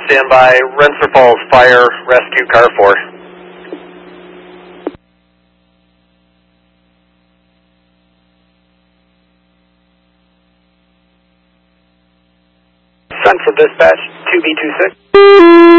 stand by. Rensselaer Falls Fire Rescue Car 4. Central Dispatch, 2B26.